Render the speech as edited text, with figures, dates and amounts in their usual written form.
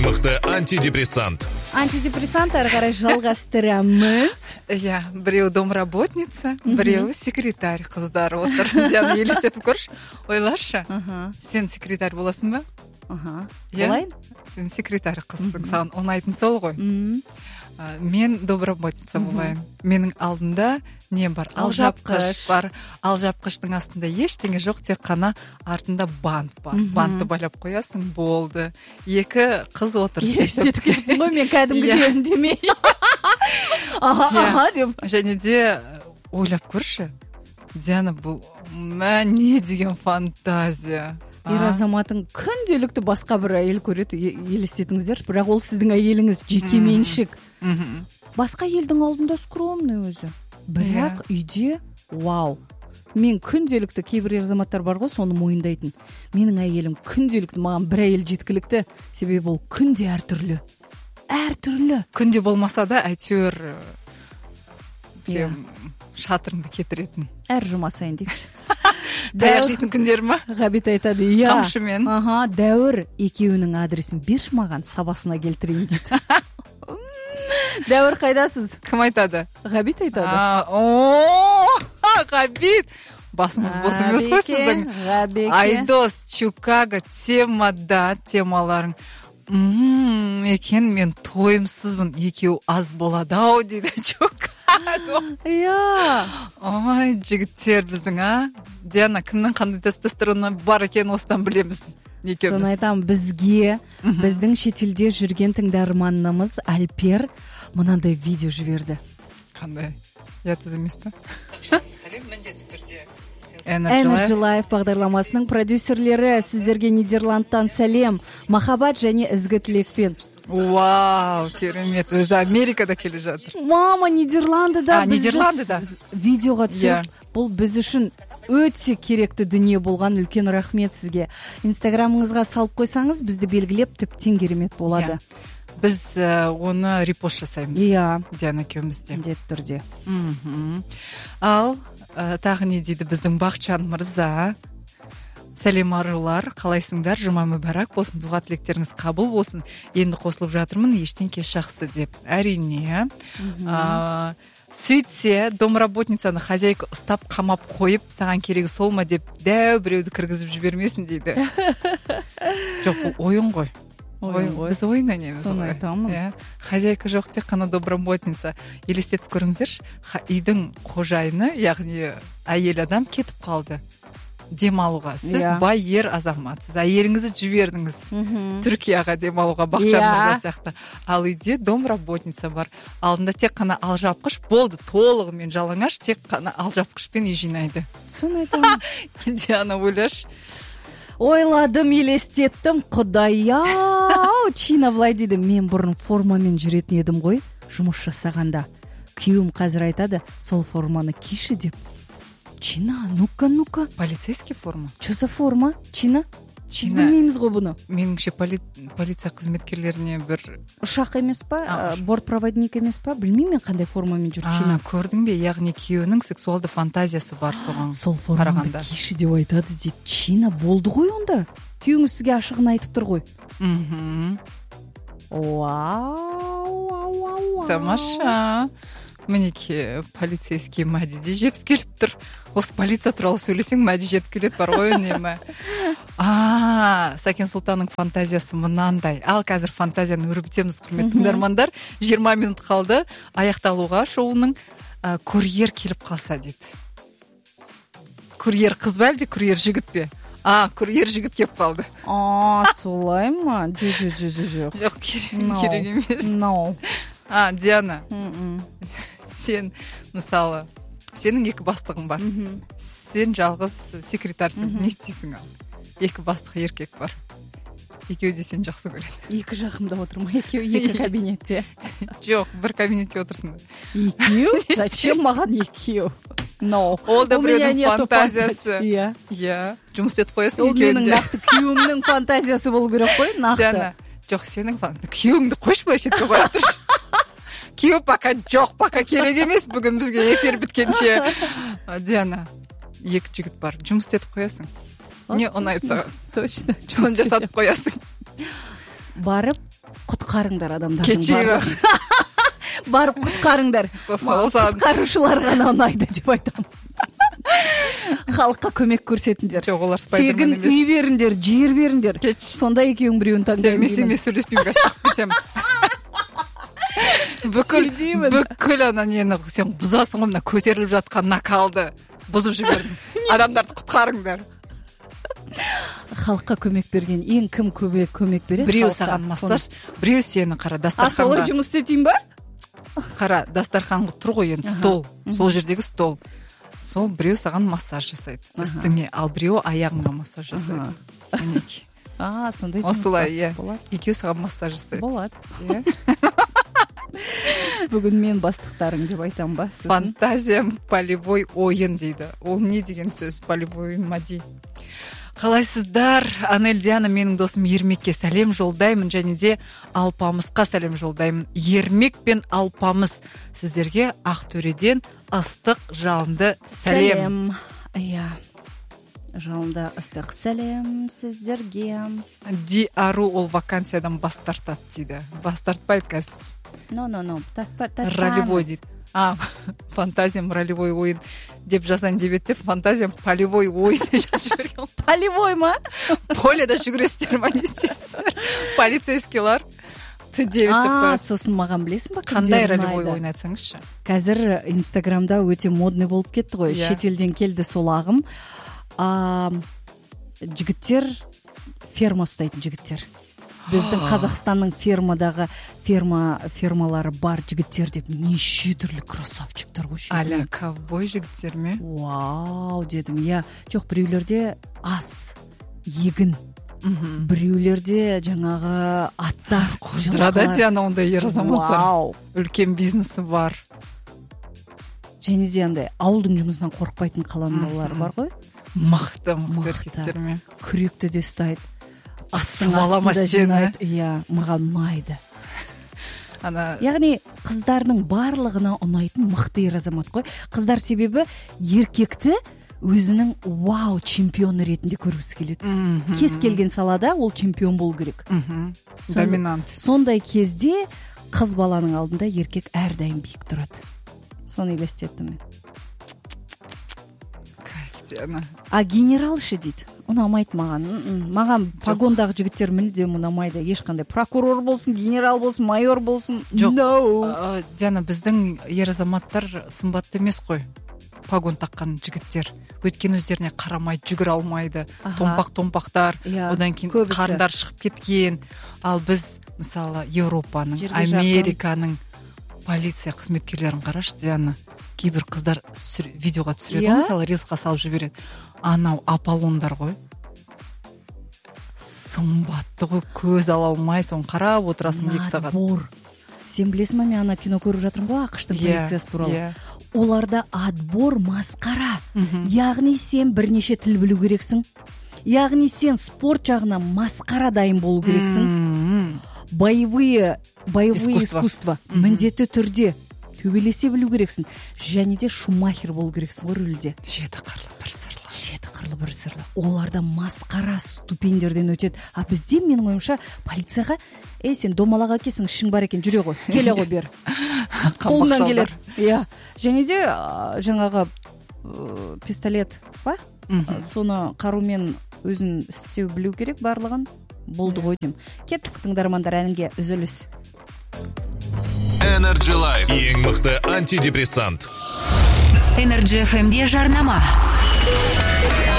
мықты антидепрессант. Антидепрессант ары қарай жалғастырамыз. Иә, біреу домработница, біреу секретарь қыздар отыр. Диана, елестетіп көрші. Ойлашы, сен секретарь боласың ба? Болайын? Сен секретарь қызсың, саған ұнайтын сол ғой. Мен домработница болайын. Менің алдымда не бар? Алжапқыш бар. Алжапқыштың астында ештеңе жоқ, тек қана артында бант бар. Бантты байлап қоясың, болды. Екі қыз отыр. Елестетіп кетіппін ғой, мен кәдімгідей үндемей. Деп. Және де ойлап көрші. Диана, бұл не деген фантазия. Ер азаматын күнделікті басқа бір әйел көреді, елестетіңіздер, бірақ ол сіздің әйеліңіз жеке меншік. Басқа елдің алдында скромный өзі. Бірақ үйде, вау. Мен күнделікті, кейбір ер азаматтар бар ғой, соны мойындайтын. Менің әйелім күнделікті, маған бір әйел жеткілікті, себебі ол күнде әртүрлі. Әртүрлі. Күнде болмаса да, әйтеуір сен шатырыңды кетіретін. Әр жұма сайын дейікші. Таяқ жейтін күндер ма? Ғабит айтады, иә. Қамшымен. Дәуір екеуінің адресін берші маған, сабасына келтірейін дейді. Дәуір қайдасыз? Кім айтады? Ғабит айтады. Ғабит. Басыңыз бос емес қой сіздің. Айдос, Чикаго, темаларың. Екен, мен тойымсызбын, екеу аз болады ау дейді. Чикаго. Ой, жігіттер біздің, Диана, кімнің қандай тестостероны бар екен, осыдан білеміз. Соны айтам, бізге, біздің шетелде жүрген тыңдарманымыз Альпер мынандай видео жіберді. Қандай? Ятыз емес пе? Сәлем, міндетті түрде. Energy Life бағдарламасының продюсерлері, сіздерге Нидерландтан сәлем, махаббат және ізгі тілекпен. Вау, керемет. Өзі Америкада келе жатыр. Мама, Нидерландыда видеоға түсіп, бұл біз үшін өте керекті дүние болған. Үлкен рахмет сізге. Инстаграмыңызға салып қойсаңыз, бізді белгілеп тіптен керемет болады. Біз оны репост жасаймыз. Иә. Диана екеумізде. Міндетті түрде. Ал тағы не дейді біздің Бақчан мырза? Сәлем арулар, қалайсыңдар? Жұма мүбәрак болсын, дұға тілектеріңіз қабыл болсын. Енді қосылып жатырмын, ештен кеш жақсы деп. Әрине. Сөйтсе, домработницаны хозяйка ұстап қамап қойып, саған керегі сол ма деп дәу біреуді кіргізіп жібермесін дейді. Жоқ, бұл ойын ғой. Біз ойнаймыз. Соны айтамын. Хозяйка жоқ, тек қана домработница. Елестетіп көріңіздерші, үйдің қожайыны, яғни әйел адам кетіп қалды демалуға. Сіз бай ер азаматсыз, әйеліңізді жібердіңіз Түркияға демалуға, Бақчан мырза сияқты. Ал үйде домработница бар. Алдында тек қана алжапқыш болды, толығымен жалаңаш, тек қана алжапқышпен үй жинайды. Соны айтамын. Диана, ойлаш. Ойладым, елестеттім, құдай-ау. Чина былай дейді, мен бұрын формамен жүретін едім ғой, жұмыс жасағанда. Күйеуім қазір айтады, сол форманы киші деп. Чина, ну-ка. Полицейский форма? Чо за форма? Чина? Біз білмейміз ғой бұны. Меніңше полиция қызметкерлеріне бір... Ұшақ емес па? Бортпроводник емес па? Білмеймін қандай формамен жүр Чина. Көрдің бе? Яғни күйеуінің сексуалды фантазиясы бар соған. Сол форманы киші деп айтады дейді. Чина, болды ғой онда. Күйеуіңіз сізге ашығын айтып тұр ғой. Вау. Тамаша. Мінеке, полицейский Мәди де жетіп келіп тұр. Осы полиция туралы сөйлесең, Мәди жетіп келеді бар ғой, үнемі. Сәкен Сұлтанның фантазиясы мынандай. Ал қазір фантазияны өрбітеміз, құрметті тыңдармандар. 20 минут қалды аяқталуға шоуының. Курьер келіп қалса дейді. Курьер қыз ба әлде курьер жігіт пе? Курьер жігіт келіп қалды. Солай ма? Жоқ. Керек емес. Диана, сен, мысалы, сенің екі бастығың бар. Сен жалғыз секретарсың. Не істейсің ал? Екі бастық еркек бар. Екеуі де сен жақсы көреді. Екі жақымда отырма, екі кабинетте. Жоқ, бір кабинетте отырсың. Екеу? Зачем маған екеу? Ол да біреудің фантазиясы. Иә. Жұмыс етіп қоясың екеуінде. Ол менің нақты күйеуімнің фантазиясы болу керек қой, нақты. Жоқ, сенің фантазиясы. Күйеуіңді қойшы былай шетке қоя тұршы. Күйеу пока жоқ, пока керек емес, бүгін бізге эфир біткенше. Диана, екі жігіт бар, жұмыс етіп қоясың. Не ұнайды саған? Точно. Соны жасатып қоясың. Барып, құтқарыңдар адамдардың Кечеева. барып құтқарыңдар. Құтқарушылар ғана ұнайды деп айтамын. Халыққа көмек көрсетіңдер. Жоқ, олар Спайдермен емес. Тегін үй беріңдер, жер беріңдер. Сонда екеуің біреуін таңдаймын. Мен сөйлеспеймін, шығып кетемін. Бүкіл ана нені сен бұзасың ғой, мына көтеріліп жатқан накалды бұзып жібердің. Адамдарды құтқарыңдар. Халыққа көмек берген ең кім көмек береді? Біреу саған массаж, біреу сені қара дастарханға. Солай жұмыс істетейін ба? Қара дастарханға тұр ғой, енді стол, сол жердегі стол. Сол біреу саған массаж жасайды үстіңе, ал біреу аяғыңа массаж жасайды. Мінеки. Сондай жұмыс. Осылай, иә. Екеу саған массаж жасайды. Болады. Бүгін мен бастықтарың деп айтам ба? Фантазиям полевой ойын дейді. Ол не деген сөз? Полевой ойын мади. Қалайсыздар? Анель Диана, менің досым Ермекке сәлем жолдаймын, және де Алпамысқа сәлем жолдаймын. Ермек пен Алпамыс, сіздерге Ақтөреден ыстық жалынды сәлем. Иә. Жалынды ыстық сәлем сіздерге. Диару ол вакансиядан бас тартады дейді. Бас тартпайды қазір. Ролевой дейді. Фантазиям ролевой ойын деп жазайын деп еді, фантазиям полевой ойын жазып жіберген. Полевой ма? Поледа жүгіресіздер ма, не істейсіздер? Полицейскийлар. Сосын маған білесің ба? Қандай ролевой ойын айтсаңызшы? Қазір Инстаграмда өте модный болып кетті ғой. Шетелден келді сол ағым. Жігіттер, ферма ұстайтын жігіттер. Біздің Қазақстанның фермалары бар жігіттер деп неше түрлі красавчиктар ғой. Аля, ковбой жігіттер ме? Вау, дедім. Жоқ, біреулерде ас, егін. Біреулерде жаңағы аттар. Қоздырада Диана ондай ер азаматтар. Үлкен бизнесі бар. Және де андай ауылдың жұмысынан қорықпайтын қаланың балалары бар ғой. Мықты еркектер ме? Күректі де ұстайды. Асывалама сені. Маған ұнайды. Яғни қыздардың барлығына ұнайтын мықты ер азамат қой. Қыздар себебі еркекті өзінің вау чемпионы ретінде көргісі келеді. Кез келген салада ол чемпион болу керек. Доминант. Сондай кезде қыз баланың алдында еркек әрдайым биік тұрады. Соны елестеттім мен. Генералшы дейді. Ұнамайды маған. Маған погондағы жігіттер мүлдем ұнамайды. Ешқандай прокурор болсын, генерал болсын, майор болсын. Жоқ. Диана, біздің ер азаматтар сымбатты емес қой. Погон таққан жігіттер. Өйткені өздеріне қарамайды, жүгір алмайды. Томпақтар, одан кейін қарындар шығып кеткен. Ал біз, мысалы, Европаның, Американың полиция қызметкерлерін қарашы, Диана. Кейбір қыздар видеоға түсіреді, мысалы, рилсқа салып жібереді. Анау Аполлондар ғой. Сымбатты ғой, көз ала алмай, соны қарап отырасың 2 сағат. Отбор. Сен білесің ме, мен ана кино көріп жатырмын ғой, ақштың полициясы туралы. Оларда отбор масқара. Яғни сен бірнеше тіл білу керексің. Яғни сен спорт жағына масқара дайын болу керексің. Боевые искусства міндетті түрде төбелесе білу керексің. Және де Шумахер болу керексің ғой рөлде. Жеті қырлы бір сырлы. Оларда масқара ступендерден өтеді. Бізде, менің ойымша, полицияға сен домалаға келсің, ішің бар екен, жүре ғой, келе ғой бер. Қолынан келеді. Және де жаңағы пистолет ба? Соны қарумен өзін істеу білу керек барлығын. Болды ғой деймін. Кеттік тыңдармандар, әнге үзіліс. Energy Life. Ең мықты антидепрессант. Energy FM-де жарнама.